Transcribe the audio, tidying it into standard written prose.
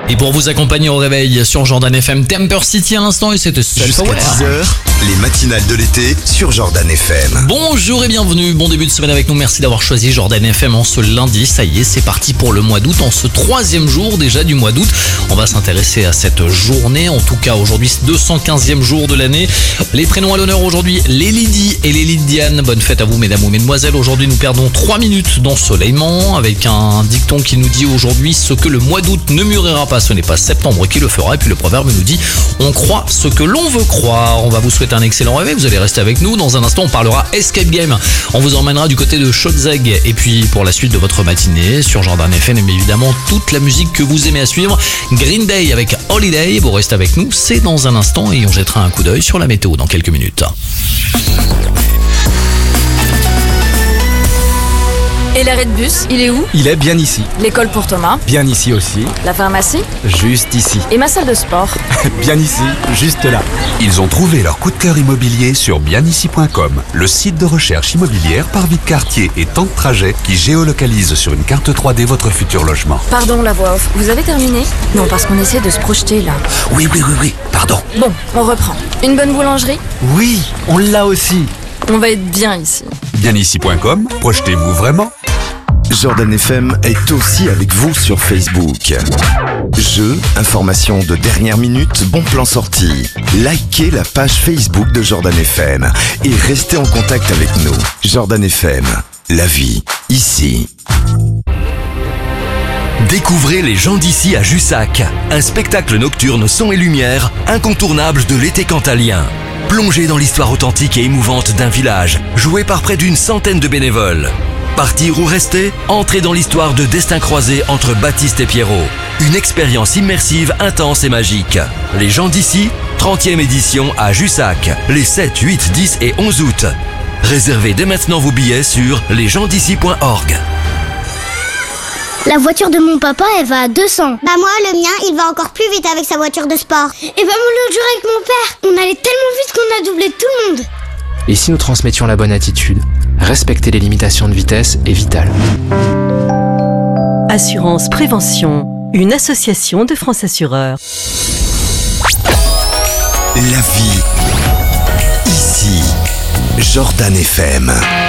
Et pour vous accompagner au réveil sur Jordan FM, Temper City à l'instant et c'était Jusqu'à 10h, les matinales de l'été sur Jordan FM. Bonjour et bienvenue, bon début de semaine avec nous, merci d'avoir choisi Jordan FM en ce lundi, ça y est, c'est parti pour le mois d'août, en ce 3e jour déjà du mois d'août. On va s'intéresser à cette journée, en tout cas aujourd'hui 215e jour de l'année. Les prénoms à l'honneur aujourd'hui, les Lydie et les Lydiane, bonne fête à vous mesdames ou mesdemoiselles. Aujourd'hui nous perdons 3 minutes d'ensoleillement avec un dicton qui nous dit aujourd'hui ce que le mois d'août ne mûrira pas, ce n'est pas septembre qui le fera. Et puis le proverbe nous dit on croit ce que l'on veut croire. On va vous souhaiter un excellent réveil, vous allez rester avec nous. Dans un instant on parlera escape game, on vous emmènera du côté de Schötzegg. Et puis pour la suite de votre matinée sur Jordan FM, mais évidemment toute la musique que vous aimez à suivre, Green Day avec Holiday. Vous restez avec nous, c'est dans un instant et on jettera un coup d'œil sur la météo dans quelques minutes. Et l'arrêt de bus, il est où? Il est bien ici. L'école pour Thomas? Bien ici aussi. La pharmacie? Juste ici. Et ma salle de sport? Bien ici, juste là. Ils ont trouvé leur coup de cœur immobilier sur bienici.com, le site de recherche immobilière par vie de quartier et temps de trajet qui géolocalise sur une carte 3D votre futur logement. Pardon, la voix off, vous avez terminé? Non, parce qu'on essaie de se projeter là. Oui, pardon. Bon, on reprend. Une bonne boulangerie? Oui, on l'a aussi. On va être bien ici. Bienici.com, projetez-vous vraiment. Jordan FM est aussi avec vous sur Facebook. Jeux, informations de dernière minute, bons plans sortis. Likez la page Facebook de Jordan FM et restez en contact avec nous. Jordan FM, la vie, ici. Découvrez Les gens d'ici à Jussac, un spectacle nocturne son et lumière incontournable de l'été cantalien. Plongez dans l'histoire authentique et émouvante d'un village, joué par près d'une centaine de bénévoles. Partir ou rester, entrez dans l'histoire de destins croisés entre Baptiste et Pierrot. Une expérience immersive, intense et magique. Les gens d'ici, 30e édition à Jussac, les 7, 8, 10 et 11 août. Réservez dès maintenant vos billets sur lesgendsdici.org. La voiture de mon papa, elle va à 200. Bah moi, le mien, il va encore plus vite avec sa voiture de sport. Et bah moi, l'autre jour avec mon père, on allait tellement vite qu'on a doublé tout le monde. Et si nous transmettions la bonne attitude, respecter les limitations de vitesse est vital. Assurance Prévention, une association de France Assureurs. La vie, ici, Jordan FM.